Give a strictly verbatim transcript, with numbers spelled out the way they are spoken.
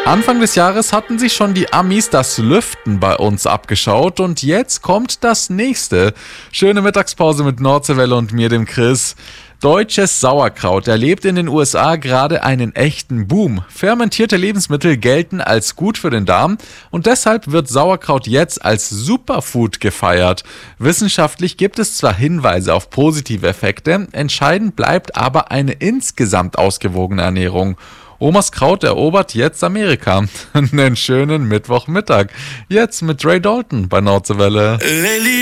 Anfang des Jahres hatten sich schon die Amis das Lüften bei uns abgeschaut und jetzt kommt das nächste. Schöne Mittagspause mit Nordseewelle und mir, dem Chris. Deutsches Sauerkraut erlebt in den U S A gerade einen echten Boom. Fermentierte Lebensmittel gelten als gut für den Darm und deshalb wird Sauerkraut jetzt als Superfood gefeiert. Wissenschaftlich gibt es zwar Hinweise auf positive Effekte, entscheidend bleibt aber eine insgesamt ausgewogene Ernährung. Omas Kraut erobert jetzt Amerika. Einen schönen Mittwochmittag. Jetzt mit Ray Dalton bei Nordseewelle.